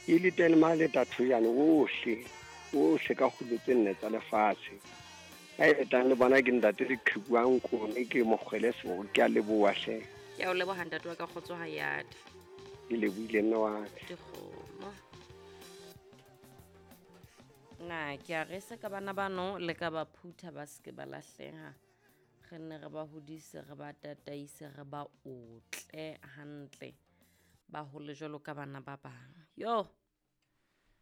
ile teng male tatho yana ohle ka go tse nne tsa lefatshe a etang le bona ke ntate re qhibuang kone ke mogwele so ke a leboa hle ke a o leboga ntate wa ka khotso ha yata ke leboile mme wa dikgomo ke a re se ka bana bano le ka ba phutha ba ske ba lahleha re nne re ba hodise re ba tataise re ba otle hantle ba hole jwalo ka bana ba bang yo